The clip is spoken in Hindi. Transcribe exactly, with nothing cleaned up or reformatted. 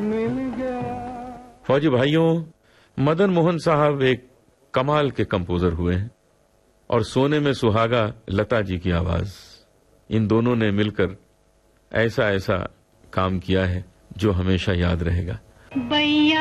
मिल गया। फौजी भाइयों, मदन मोहन साहब एक कमाल के कंपोजर हुए हैं और सोने में सुहागा लता जी की आवाज, इन दोनों ने मिलकर ऐसा ऐसा काम किया है जो हमेशा याद रहेगा।